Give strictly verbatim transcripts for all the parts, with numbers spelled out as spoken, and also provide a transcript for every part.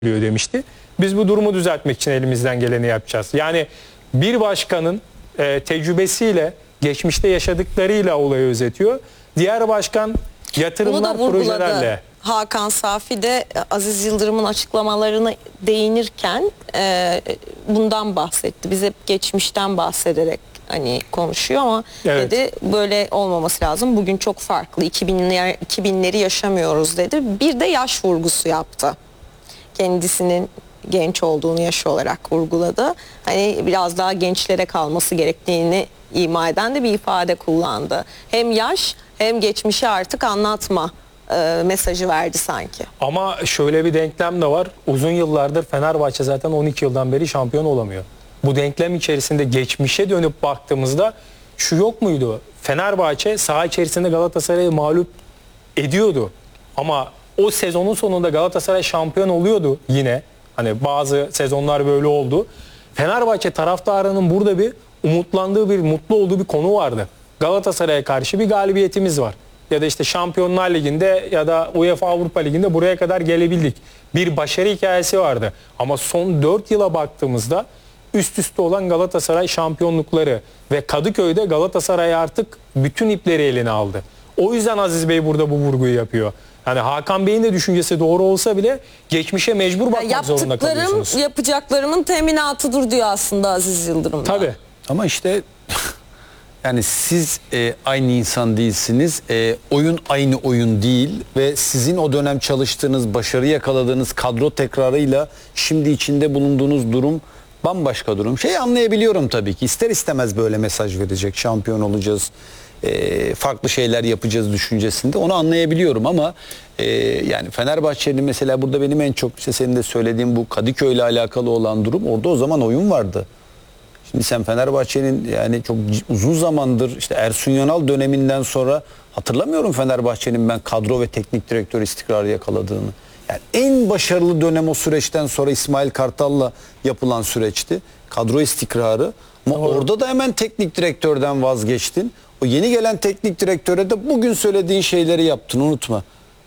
demişti. Biz bu durumu düzeltmek için elimizden geleni yapacağız. Yani bir başkanın e, tecrübesiyle, geçmişte yaşadıklarıyla olayı özetiyor. Diğer başkan yatırımlar, projelerle. Hakan Safi de Aziz Yıldırım'ın açıklamalarına değinirken e, bundan bahsetti. Biz hep geçmişten bahsederek hani konuşuyor ama evet, dedi böyle olmaması lazım. Bugün çok farklı. iki binler, iki binleri yaşamıyoruz dedi. Bir de yaş vurgusu yaptı. Kendisinin genç olduğunu yaş olarak vurguladı. Hani biraz daha gençlere kalması gerektiğini ima eden de bir ifade kullandı. Hem yaş hem geçmişi artık anlatma e, mesajı verdi sanki. Ama şöyle bir denklem de var. Uzun yıllardır Fenerbahçe zaten on iki yıldan beri şampiyon olamıyor. Bu denklem içerisinde geçmişe dönüp baktığımızda şu yok muydu? Fenerbahçe saha içerisinde Galatasaray'ı mağlup ediyordu. Ama o sezonun sonunda Galatasaray şampiyon oluyordu yine. Hani bazı sezonlar böyle oldu. Fenerbahçe taraftarının burada bir umutlandığı, bir mutlu olduğu bir konu vardı. Galatasaray'a karşı bir galibiyetimiz var. Ya da işte Şampiyonlar Ligi'nde ya da UEFA Avrupa Ligi'nde buraya kadar gelebildik. Bir başarı hikayesi vardı. Ama son dört yıla baktığımızda üst üste olan Galatasaray şampiyonlukları ve Kadıköy'de Galatasaray artık bütün ipleri eline aldı. O yüzden Aziz Bey burada bu vurguyu yapıyor. Yani Hakan Bey'in de düşüncesi doğru olsa bile geçmişe mecbur bakmak ya zorunda kalıyorsunuz. Yapacaklarımın teminatıdır diyor aslında Aziz Yıldırım. Tabii. Ama işte yani siz e, aynı insan değilsiniz. E, oyun aynı oyun değil ve sizin o dönem çalıştığınız, başarı yakaladığınız kadro tekrarıyla şimdi içinde bulunduğunuz durum bambaşka durum. Şey anlayabiliyorum tabii ki. İster istemez böyle mesaj verecek. Şampiyon olacağız. E, farklı şeyler yapacağız düşüncesinde. Onu anlayabiliyorum ama e, yani Fenerbahçe'nin mesela burada benim en çok işte senin de söylediğin bu Kadıköy ile alakalı olan durum, orada o zaman oyun vardı. Şimdi sen Fenerbahçe'nin yani çok uzun zamandır işte Ersun Yanal döneminden sonra hatırlamıyorum Fenerbahçe'nin ben kadro ve teknik direktör istikrarı yakaladığını. Yani en başarılı dönem o süreçten sonra İsmail Kartal'la yapılan süreçti. Kadro istikrarı. Ama Doğru. orada da hemen teknik direktörden vazgeçtin. O yeni gelen teknik direktöre de bugün söylediğin şeyleri yaptın, unutma.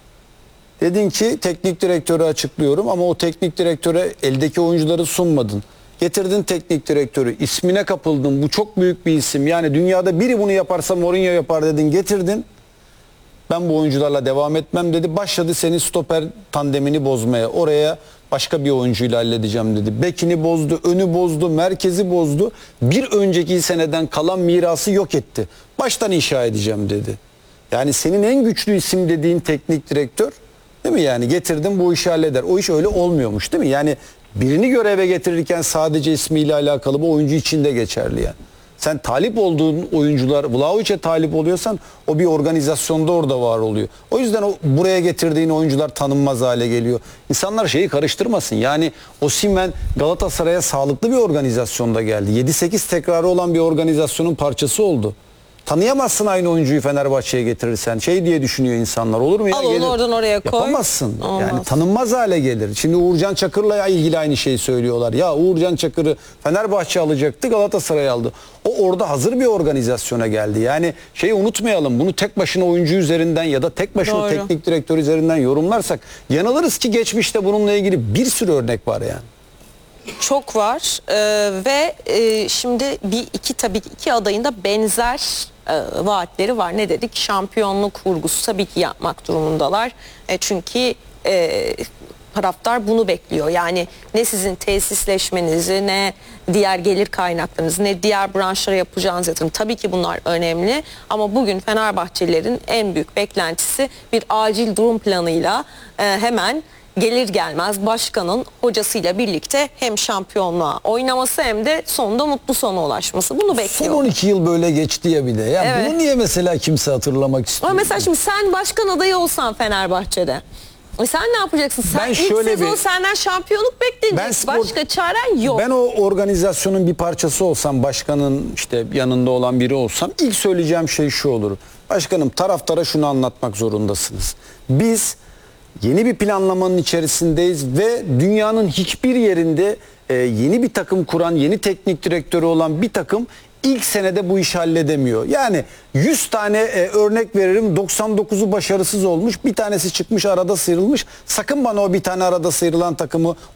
Dedin ki teknik direktörü açıklıyorum ama o teknik direktöre eldeki oyuncuları sunmadın. Getirdin teknik direktörü, ismine kapıldın, bu çok büyük bir isim. Yani dünyada biri bunu yaparsa Mourinho yapar dedin, getirdin. Ben bu oyuncularla devam etmem dedi. Başladı senin stoper tandemini bozmaya. Oraya başka bir oyuncuyla halledeceğim dedi. Bekini bozdu, önü bozdu, merkezi bozdu. Bir önceki seneden kalan mirası yok etti. Baştan inşa edeceğim dedi. Yani senin en güçlü isim dediğin teknik direktör, değil mi? Yani getirdin bu işi halleder. O iş öyle olmuyormuş, değil mi? Yani birini göreve getirirken sadece ismiyle alakalı, bu oyuncu için de geçerli yani. Sen talip olduğun oyuncular, Vlahovic'e talip oluyorsan o bir organizasyonda orada var oluyor. O yüzden o buraya getirdiğin oyuncular tanınmaz hale geliyor. İnsanlar şeyi karıştırmasın. Yani Osimhen Galatasaray'a sağlıklı bir organizasyonda geldi. yedi sekiz tekrarı olan bir organizasyonun parçası oldu. Tanıyamazsın aynı oyuncuyu Fenerbahçe'ye getirirsen. Şey diye düşünüyor insanlar, olur mu ya? Al onu oradan oraya koy. Yapamazsın. Olmaz. Yani tanınmaz hale gelir. Şimdi Uğurcan Çakır'la ilgili aynı şeyi söylüyorlar. Ya Uğurcan Çakır'ı Fenerbahçe alacaktı, Galatasaray aldı. O orada hazır bir organizasyona geldi. Yani şeyi unutmayalım, bunu tek başına oyuncu üzerinden ya da tek başına Doğru. teknik direktör üzerinden yorumlarsak yanılırız ki geçmişte bununla ilgili bir sürü örnek var yani. Çok var ee, ve e, şimdi bir iki tabii iki adayın da benzer e, vaatleri var. Ne dedik? Şampiyonluk vurgusu tabii ki yapmak durumundalar. E, çünkü e, taraftar bunu bekliyor. Yani ne sizin tesisleşmenizi, ne diğer gelir kaynaklarınızı, ne diğer branşlara yapacağınız yatırım. Tabii ki bunlar önemli ama bugün Fenerbahçelilerin en büyük beklentisi bir acil durum planıyla e, hemen gelir gelmez başkanın hocasıyla birlikte hem şampiyonluğa oynaması hem de sonunda mutlu sona ulaşması. Bunu bekliyor. Son on iki yıl böyle geçti ya bir de. Ya evet. Bunu niye mesela kimse hatırlamak istiyor? Ama mesela şimdi sen başkan adayı olsan Fenerbahçe'de, e sen ne yapacaksın? Sen ben ilk sezon bir, senden şampiyonluk beklenecek. Başka çaren yok. Ben o organizasyonun bir parçası olsam, başkanın işte yanında olan biri olsam, ilk söyleyeceğim şey şu olur. Başkanım, taraftara şunu anlatmak zorundasınız. Biz yeni bir planlamanın içerisindeyiz ve dünyanın hiçbir yerinde e, yeni bir takım kuran, yeni teknik direktörü olan bir takım ilk senede bu işi halledemiyor. Yani yüz tane e, örnek veririm, doksan dokuzu başarısız olmuş, bir tanesi çıkmış arada sıyrılmış. Sakın bana o bir tane arada sıyrılan takımı